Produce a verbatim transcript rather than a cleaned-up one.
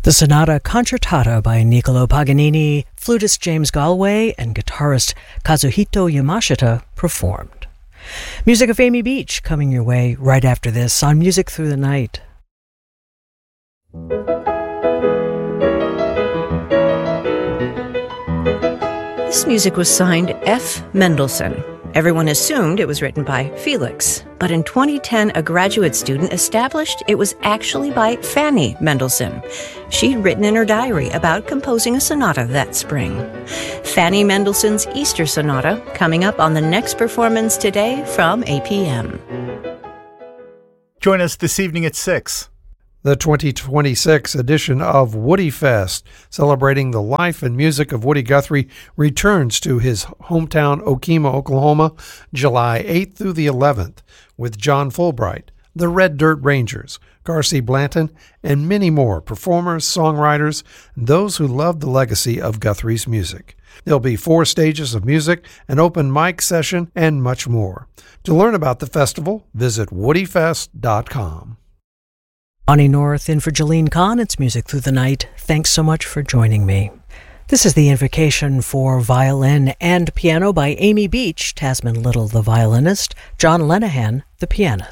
The Sonata Concertata by Niccolò Paganini, flutist James Galway, and guitarist Kazuhito Yamashita performed. Music of Amy Beach coming your way right after this on Music Through the Night. This music was signed F. Mendelssohn. Everyone assumed it was written by Felix, but in twenty ten, a graduate student established it was actually by Fanny Mendelssohn. She'd written in her diary about composing a sonata that spring. Fanny Mendelssohn's Easter Sonata, coming up on the next performance today from eight p.m. Join us this evening at six. The twenty twenty-six edition of Woody Fest, celebrating the life and music of Woody Guthrie, returns to his hometown Okemah, Oklahoma, July eighth through the eleventh, with John Fulbright, the Red Dirt Rangers, Garcy Blanton, and many more performers, songwriters, and those who love the legacy of Guthrie's music. There'll be four stages of music, an open mic session, and much more. To learn about the festival, visit woody fest dot com. Bonnie North in for Jolene Kahn. It's Music Through the Night. Thanks so much for joining me. This is the invocation for violin and piano by Amy Beach, Tasman Little the violinist, John Lenahan the pianist.